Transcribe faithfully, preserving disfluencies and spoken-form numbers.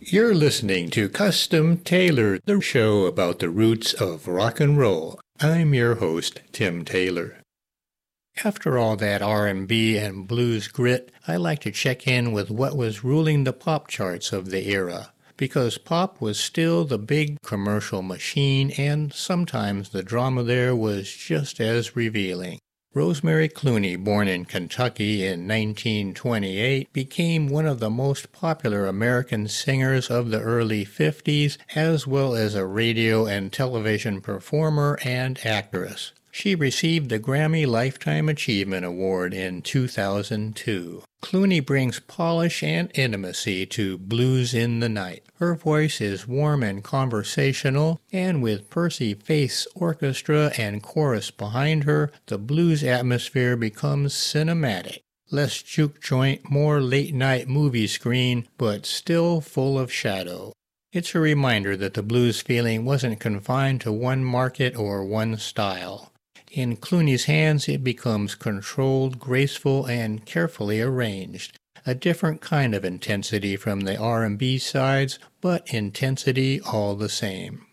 You're listening to Custom Taylor, the show about the roots of rock and roll. I'm your host, Tim Taylor. After all that R and B and blues grit, I like to check in with what was ruling the pop charts of the era, because pop was still the big commercial machine, and sometimes the drama there was just as revealing. Rosemary Clooney, born in Kentucky in nineteen twenty-eight, became one of the most popular American singers of the early fifties, as well as a radio and television performer and actress. She received the Grammy Lifetime Achievement Award in two thousand two. Clooney brings polish and intimacy to Blues in the Night. Her voice is warm and conversational, and with Percy Faith's orchestra and chorus behind her, the blues atmosphere becomes cinematic. Less juke joint, more late-night movie screen, but still full of shadow. It's a reminder that the blues feeling wasn't confined to one market or one style. In Clooney's hands, it becomes controlled, graceful, and carefully arranged. A different kind of intensity from the R and B sides, but intensity all the same.